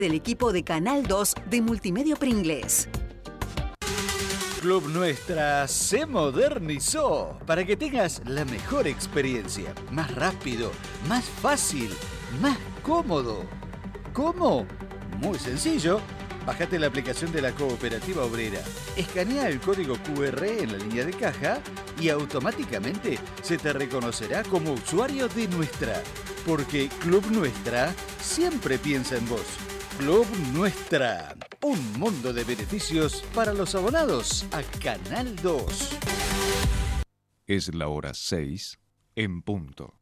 Del equipo de Canal 2 de Multimedia Pringles. Club Nuestra se modernizó para que tengas la mejor experiencia, más rápido, más fácil, más cómodo. ¿Cómo? Muy sencillo. Bájate la aplicación de la Cooperativa Obrera, escanea el código QR en la línea de caja y automáticamente se te reconocerá como usuario de Nuestra, porque Club Nuestra siempre piensa en vos. Club Nuestra, un mundo de beneficios para los abonados a Canal 2. Es la hora 6 en punto.